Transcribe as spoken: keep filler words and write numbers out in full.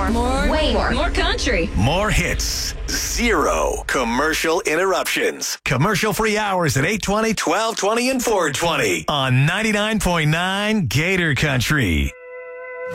More. More. Way more. More country. More hits. Zero commercial interruptions. Commercial-free hours at eight twenty, twelve twenty, and four twenty on ninety-nine point nine Gator Country.